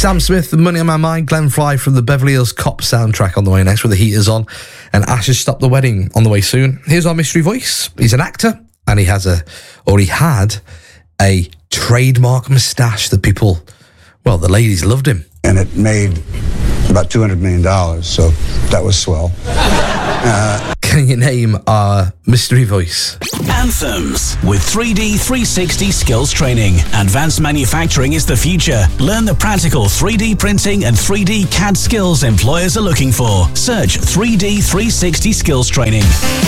Sam Smith, Money on My Mind, Glenn Fry from the Beverly Hills Cop soundtrack on the way next with the heaters on, and Ashes Stop the Wedding on the way soon. Here's our mystery voice. He's an actor, and he had a trademark moustache that people, well, the ladies loved him. And it made about $200 million, so that was swell. Can you name our mystery voice? Anthems with 3D 360 skills training. Advanced manufacturing is the future. Learn the practical 3D printing and 3D CAD skills employers are looking for. Search 3D 360 skills training.